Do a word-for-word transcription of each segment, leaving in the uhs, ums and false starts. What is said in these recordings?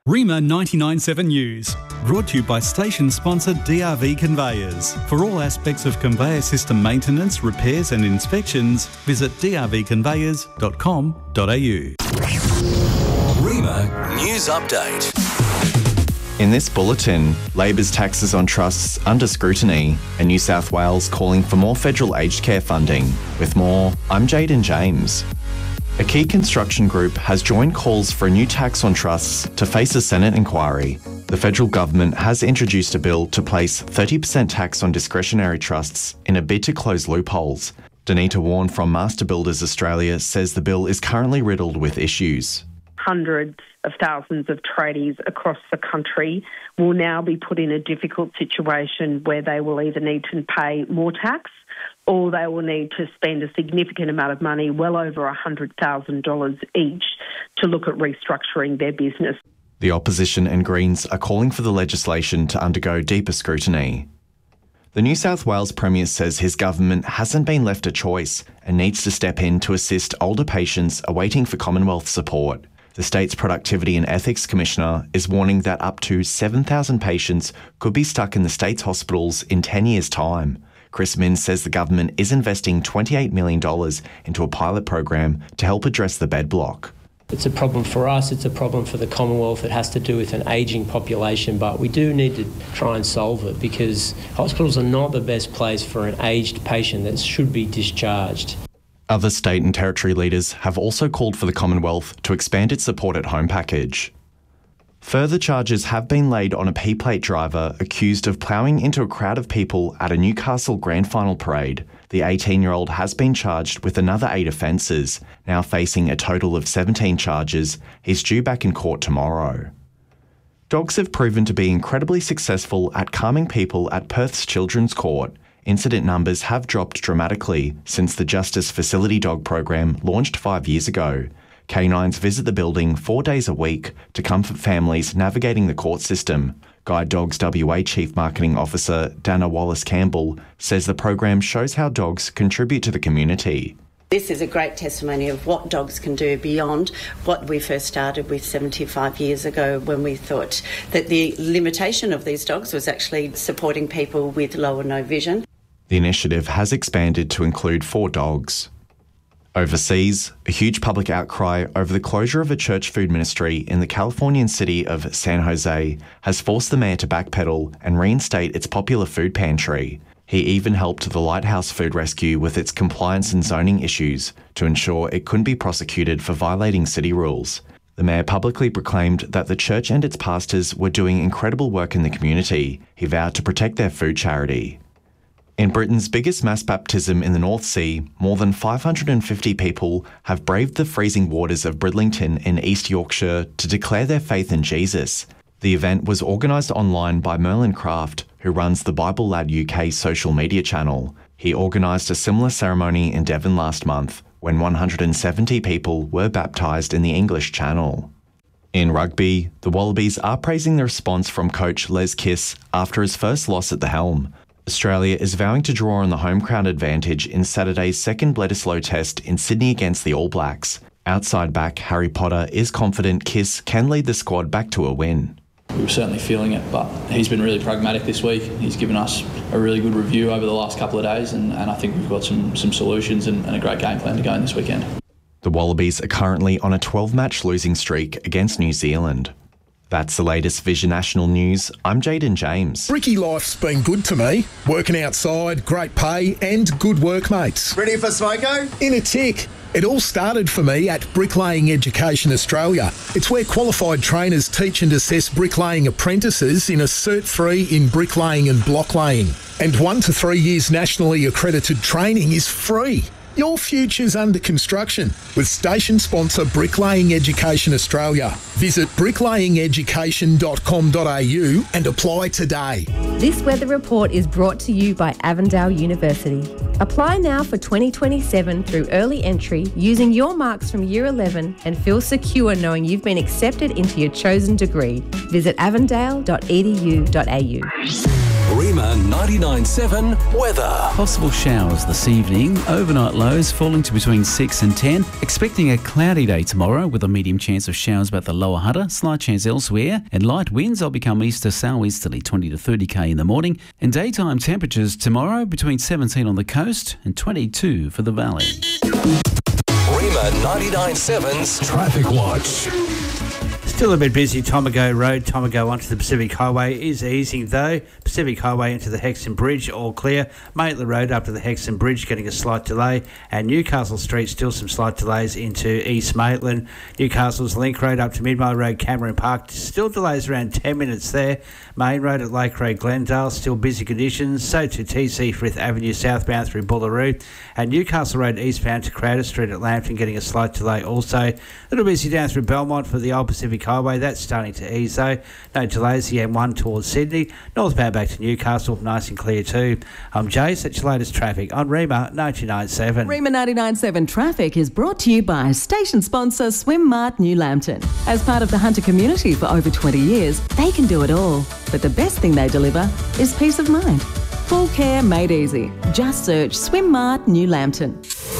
Rima ninety-nine point seven News, brought to you by station sponsor D R V Conveyors. For all aspects of conveyor system maintenance, repairs and inspections, visit d r v conveyors dot com dot a u. Rima News Update. In this bulletin, Labor's taxes on trusts under scrutiny, and New South Wales calling for more federal aged care funding. With more, I'm Jaden James. A key construction group has joined calls for a new tax on trusts to face a Senate inquiry. The federal government has introduced a bill to place thirty percent tax on discretionary trusts in a bid to close loopholes. Danita Warren from Master Builders Australia says the bill is currently riddled with issues. Hundreds of thousands of tradies across the country will now be put in a difficult situation where they will either need to pay more tax or they will need to spend a significant amount of money, well over one hundred thousand dollars each, to look at restructuring their business. The opposition and Greens are calling for the legislation to undergo deeper scrutiny. The New South Wales Premier says his government hasn't been left a choice and needs to step in to assist older patients awaiting for Commonwealth support. The state's Productivity and Ethics Commissioner is warning that up to seven thousand patients could be stuck in the state's hospitals in ten years' time. Chris Minns says the government is investing twenty-eight million dollars into a pilot program to help address the bed block. It's a problem for us, it's a problem for the Commonwealth. It has to do with an ageing population, but we do need to try and solve it because hospitals are not the best place for an aged patient that should be discharged. Other state and territory leaders have also called for the Commonwealth to expand its support at home package. Further charges have been laid on a P-plate driver accused of ploughing into a crowd of people at a Newcastle Grand Final parade. The eighteen-year-old has been charged with another eight offences, now facing a total of seventeen charges. He's due back in court tomorrow. Dogs have proven to be incredibly successful at calming people at Perth's Children's Court. Incident numbers have dropped dramatically since the Justice Facility Dog program launched five years ago. Canines visit the building four days a week to comfort families navigating the court system. Guide Dogs W A Chief Marketing Officer Dana Wallace-Campbell says the program shows how dogs contribute to the community. This is a great testimony of what dogs can do beyond what we first started with seventy-five years ago, when we thought that the limitation of these dogs was actually supporting people with low or no vision. The initiative has expanded to include four dogs. Overseas, a huge public outcry over the closure of a church food ministry in the Californian city of San Jose has forced the mayor to backpedal and reinstate its popular food pantry. He even helped the Lighthouse Food Rescue with its compliance and zoning issues to ensure it couldn't be prosecuted for violating city rules. The mayor publicly proclaimed that the church and its pastors were doing incredible work in the community. He vowed to protect their food charity. In Britain's biggest mass baptism in the North Sea, more than five hundred fifty people have braved the freezing waters of Bridlington in East Yorkshire to declare their faith in Jesus. The event was organised online by Merlin Craft, who runs the Bible Lad U K social media channel. He organised a similar ceremony in Devon last month, when one hundred seventy people were baptised in the English Channel. In rugby, the Wallabies are praising the response from coach Les Kiss after his first loss at the helm. Australia is vowing to draw on the home crowd advantage in Saturday's second Bledisloe test in Sydney against the All Blacks. Outside back Harry Potter is confident Kiss can lead the squad back to a win. We were certainly feeling it, but he's been really pragmatic this week. He's given us a really good review over the last couple of days, and, and I think we've got some, some solutions and, and a great game plan to go in this weekend. The Wallabies are currently on a twelve-match losing streak against New Zealand. That's the latest Vision National News. I'm Jaden James. Bricky life's been good to me. Working outside, great pay and good workmates. Ready for Smoko? In a tick. It all started for me at Bricklaying Education Australia. It's where qualified trainers teach and assess bricklaying apprentices in a Cert three in bricklaying and blocklaying. And one to three years nationally accredited training is free. Your future's under construction with station sponsor Bricklaying Education Australia. Visit bricklaying education dot com dot a u and apply today. This weather report is brought to you by Avondale University. Apply now for twenty twenty-seven through early entry using your marks from Year eleven and feel secure knowing you've been accepted into your chosen degree. Visit avondale dot e d u dot a u. Rima ninety-nine seven weather. Possible showers this evening. Overnight lows falling to between six and ten. Expecting a cloudy day tomorrow with a medium chance of showers about the lower Hunter. Slight chance elsewhere. And light winds will become east to southeasterly twenty to thirty k in the morning. And daytime temperatures tomorrow between seventeen on the coast and twenty-two for the valley. Rima ninety-nine seven's Traffic Watch. Still a bit busy. Tomago Road, Tomago onto the Pacific Highway is easing though. Pacific Highway into the Hexham Bridge, all clear. Maitland Road up to the Hexham Bridge getting a slight delay. And Newcastle Street, still some slight delays into East Maitland. Newcastle's Link Road up to Midmile Road, Cameron Park, still delays around ten minutes there. Main Road at Lake Road, Glendale, still busy conditions. So to T C Frith Avenue southbound through Bullaroo. And Newcastle Road eastbound to Crowder Street at Lambton getting a slight delay also. A little busy down through Belmont for the Old Pacific Highway. That's starting to ease though. No delays, the M one towards Sydney. Northbound back to Newcastle, nice and clear too. I'm Jace, that's your latest traffic on Rima ninety-nine seven. Rima ninety-nine seven traffic is brought to you by station sponsor Swim Mart New Lambton. As part of the Hunter community for over twenty years, they can do it all. But the best thing they deliver is peace of mind. Full care made easy. Just search Swim Mart New Lambton.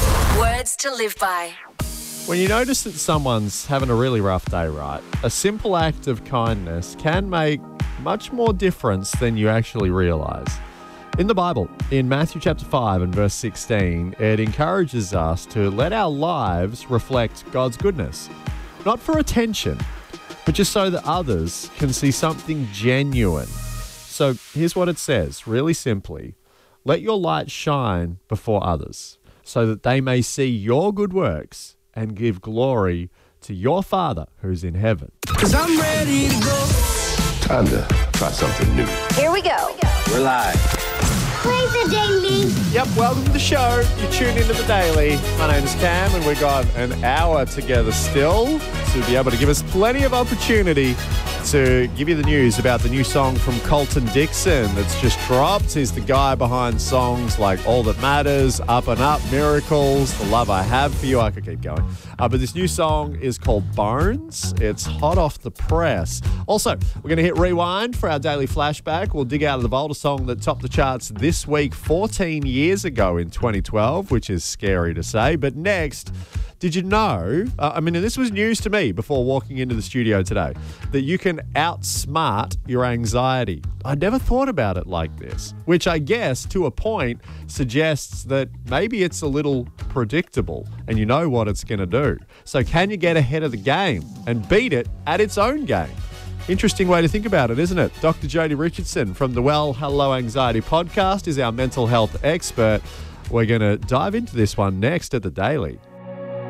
Words to live by. When you notice that someone's having a really rough day, right, a simple act of kindness can make much more difference than you actually realise. In the Bible, in Matthew chapter five and verse sixteen, it encourages us to let our lives reflect God's goodness. Not for attention, but just so that others can see something genuine. So here's what it says, really simply. Let your light shine before others, so that they may see your good works and give glory to your Father who's in heaven. 'Cause I'm ready to go. Time to try something new. Here we go. We're live. Play the Daily. Yep, welcome to the show. You tune into the Daily. My name is Cam, and we've got an hour together still to be able to give us plenty of opportunity to give you the news about the new song from Colton Dixon that's just dropped. He's the guy behind songs like All That Matters, Up and Up, Miracles, The Love I Have For You. I could keep going. Uh, but this new song is called Bones. It's hot off the press. Also, we're going to hit rewind for our daily flashback. We'll dig out of the Volta song that topped the charts this week fourteen years ago in twenty twelve, which is scary to say. But next, did you know, uh, I mean, and this was news to me before walking into the studio today, that you can outsmart your anxiety. I never thought about it like this, which I guess to a point suggests that maybe it's a little predictable and you know what it's going to do. So can you get ahead of the game and beat it at its own game? Interesting way to think about it, isn't it? Doctor Jodie Richardson from the Well Hello Anxiety podcast is our mental health expert. We're going to dive into this one next at the Daily.